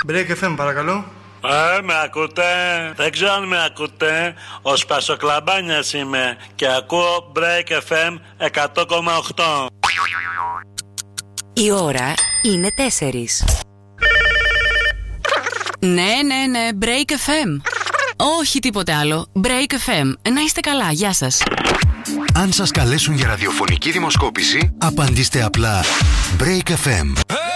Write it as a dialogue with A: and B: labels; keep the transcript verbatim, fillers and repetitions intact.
A: Break εφ εμ, παρακαλώ.
B: Ε, με ακούτε? Δεν ξέρω αν με ακούτε. Ο Σπασοκλαμπάνιας είμαι και ακούω Break εφ εμ εκατό κόμμα οκτώ.
C: Η ώρα είναι τέσσερις. Ναι, ναι, ναι, Break εφ εμ. Όχι τίποτε άλλο. Break εφ εμ. Να είστε καλά, γεια σας.
D: Αν σας καλέσουν για ραδιοφωνική δημοσκόπηση, απαντήστε απλά Break εφ εμ.